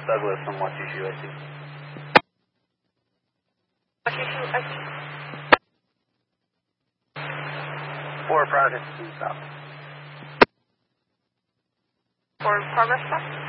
Douglas from Washushu, I see. Washushu, I see. 4 progress to south. 4 progress stop.